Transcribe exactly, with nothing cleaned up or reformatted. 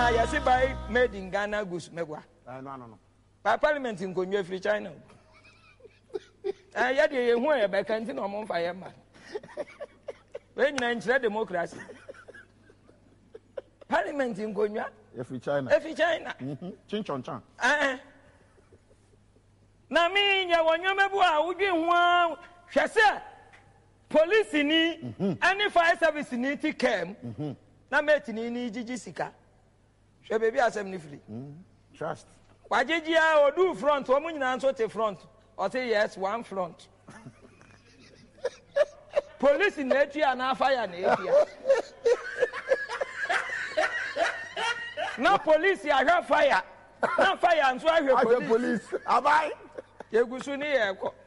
na yesi buy made in Ghana goods megwa. Uh, no, no, no. By parliament in Konyo free China. Ah, ya de hu e be kan ti na mo mfa ye ma. We nyina nkyere democracy. Parliament in Konyo. Free China. Free China. Mhm. Chin chon chan. Eh. Na mi nya wonyo mebu a wudwi ho a hwese police ni any fire service ni ti kem. Mhm. Na meti ni ni jiji sika. Hwe bebi asem ni free. Mhm. Trust. Wajejia odu front wo nyina nso te front. O say yes one front. Police na etua na fire na etua. Na police ahwe fire. Na fire nso ahwe police. Police. Abai. Yegusu ni ye ko.